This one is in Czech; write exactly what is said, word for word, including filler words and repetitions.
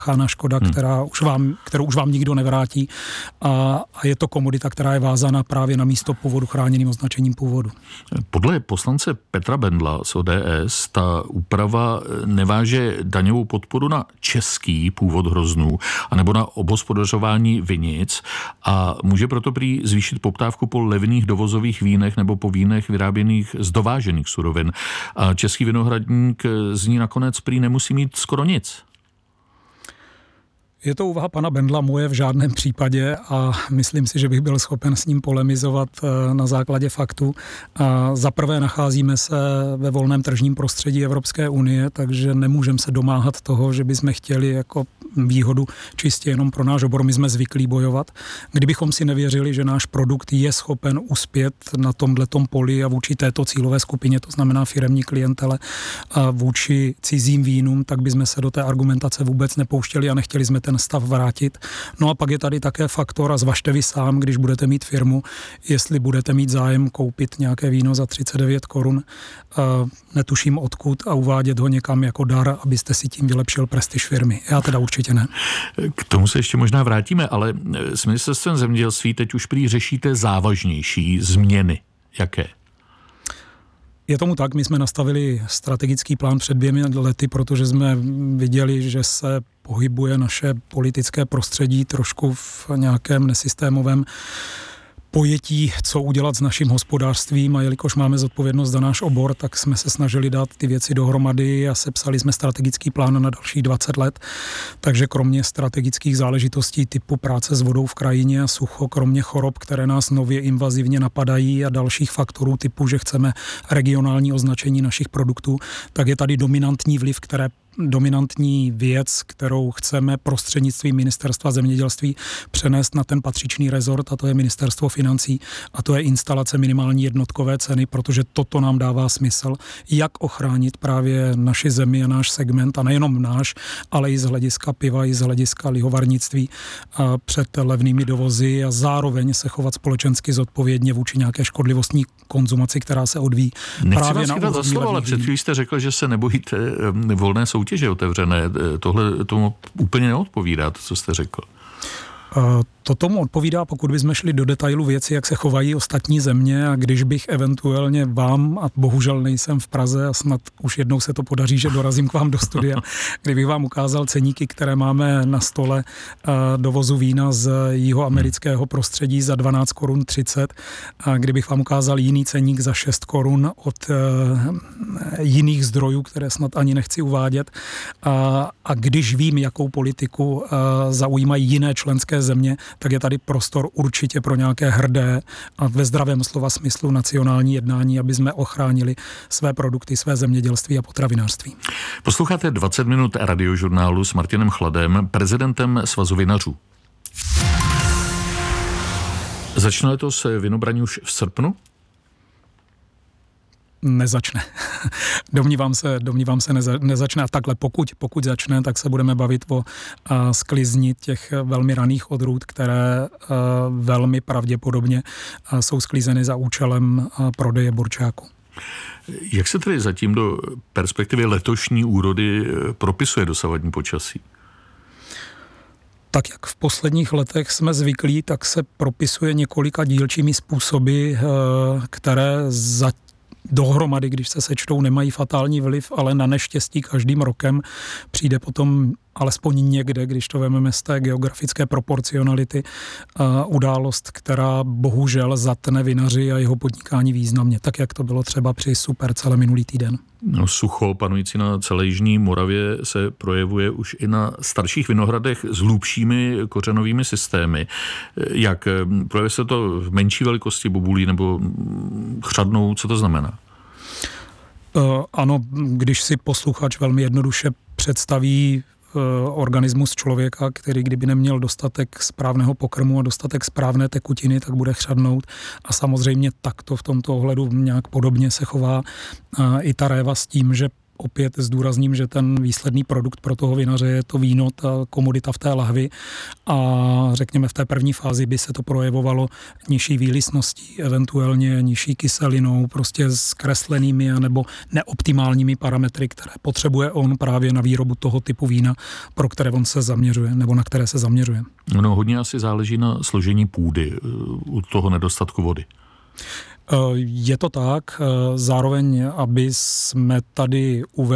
škoda, hmm. která už vám, kterou už vám nikdo nevrátí a, a je to komodita, která je vázána právě na místo původu chráněným označením původu. Podle poslance Petra Bendla z O D S ta úprava neváže daňovou podporu na český původ hroznů anebo na obhospodařování vinic a může proto prý zvýšit poptávku po levných dovozových vínech nebo po vínech vyráběných z dovážených surovin. A český vinohradník z ní nakonec prý nemusí mít skoro nic. Je to úvaha pana Bendla, moje v žádném případě a myslím si, že bych byl schopen s ním polemizovat na základě faktů. Za prvé nacházíme se ve volném tržním prostředí Evropské unie, takže nemůžeme se domáhat toho, že bychom chtěli jako výhodu čistě jenom pro náš obor. My jsme zvyklí bojovat. Kdybychom si nevěřili, že náš produkt je schopen uspět na tomhletom poli a vůči této cílové skupině, to znamená firemní klientele, a vůči cizím vínům, tak bychom se do té argumentace vůbec nepouštěli a nechtěli jsme ten stav vrátit. No a pak je tady také faktor, a zvažte vy sám, když budete mít firmu, jestli budete mít zájem koupit nějaké víno za třicet devět korun, netuším odkud, a uvádět ho někam jako dar, abyste si tím vylepšil prestiž firmy. Já teda určitě ne. K tomu se ještě možná vrátíme, ale s ministerstvem zemědělství teď už prý řešíte závažnější změny. Jaké? Je tomu tak, my jsme nastavili strategický plán před dvěmi lety, protože jsme viděli, že se pohybuje naše politické prostředí trošku v nějakém nesystémovém pojetí, co udělat s naším hospodářstvím, a jelikož máme zodpovědnost za náš obor, tak jsme se snažili dát ty věci dohromady a sepsali jsme strategický plán na dalších dvacet let. Takže kromě strategických záležitostí typu práce s vodou v krajině a sucho, kromě chorob, které nás nově invazivně napadají, a dalších faktorů typu, že chceme regionální označení našich produktů, tak je tady dominantní vliv, které dominantní věc, kterou chceme prostřednictvím ministerstva zemědělství přenést na ten patřičný rezort, a to je ministerstvo financí, a to je instalace minimální jednotkové ceny, protože toto nám dává smysl, jak ochránit právě naši zemi a náš segment, a nejenom náš, ale i z hlediska piva, i z hlediska lihovarnictví před levnými dovozy, a zároveň se chovat společensky zodpovědně vůči nějaké škodlivostní konzumaci, která se odvíjí právě na úrovni. Za slovo, ale před chvílí jste řekl, že se nebojíte volné soutěže otevřené. Tohle tomu úplně neodpovídá, to, co jste řekl. To tomu odpovídá, pokud bychom šli do detailu věci, jak se chovají ostatní země, a když bych eventuálně vám, a bohužel nejsem v Praze a snad už jednou se to podaří, že dorazím k vám do studia, kdybych vám ukázal ceníky, které máme na stole dovozu vína z jihoamerického prostředí za dvanáct korun třicet, a kdybych vám ukázal jiný ceník za šest korun od jiných zdrojů, které snad ani nechci uvádět, a, a když vím, jakou politiku zaujímají jiné členské země, tak je tady prostor určitě pro nějaké hrdé a ve zdravém slova smyslu nacionální jednání, aby jsme ochránili své produkty, své zemědělství a potravinářství. Posloucháte dvacet minut radiožurnálu s Martinem Chladem, prezidentem Svazu vinařů. Začne letos vinobraní už v srpnu? Nezačne. Domnívám se, domnívám se neza, nezačne. A takhle, pokud, pokud začne, tak se budeme bavit o a, sklizni těch velmi raných odrůd, které a, velmi pravděpodobně a, jsou sklizeny za účelem a, prodeje burčáku. Jak se tedy zatím do perspektivy letošní úrody propisuje dosavadní počasí? Tak jak v posledních letech jsme zvyklí, tak se propisuje několika dílčími způsoby, které za dohromady, když se sečtou, nemají fatální vliv, ale na neštěstí každým rokem přijde potom alespoň někde, když to vezmeme z té geografické proporcionality, událost, která bohužel zatne vinaři a jeho podnikání významně, tak jak to bylo třeba při Supercele minulý týden. No, sucho panující na celé jižní Moravě se projevuje už i na starších vinohradech s hlubšími kořenovými systémy. Jak projevuje se to v menší velikosti bobulí nebo chřadnou, co to znamená? Uh, ano, když si posluchač velmi jednoduše představí organismus člověka, který kdyby neměl dostatek správného pokrmu a dostatek správné tekutiny, tak bude chřadnout, a samozřejmě takto v tomto ohledu nějak podobně se chová i ta réva s tím, že opět zdůrazním, že ten výsledný produkt pro toho vinaře je to víno, ta komodita v té lahvi a řekněme v té první fázi by se to projevovalo nižší výlisností, eventuálně nižší kyselinou, prostě zkreslenými nebo neoptimálními parametry, které potřebuje on právě na výrobu toho typu vína, pro které on se zaměřuje, nebo na které se zaměřuje. No, hodně asi záleží na složení půdy u toho nedostatku vody. Je to tak, zároveň, aby jsme tady uvedli